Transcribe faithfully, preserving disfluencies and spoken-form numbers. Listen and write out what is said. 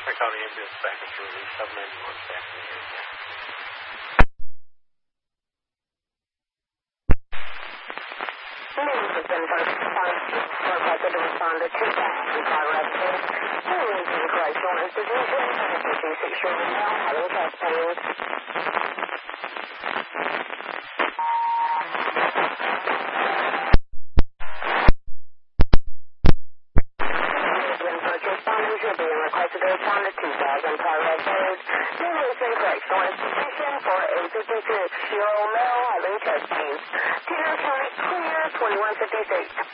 I call the ambulance back and release seven ninety-one back in the area. News has been first responded for a record to respond to two facts in progress case. Two Lincoln Correctional Institution, a fifty-six-year-old male having chest pains. Responders are being requested to respond to two thousand progress case. New Lincoln Correctional Institution for a fifty-six-year-old male having chest pains. Taylor County clear, twenty-one fifty-six.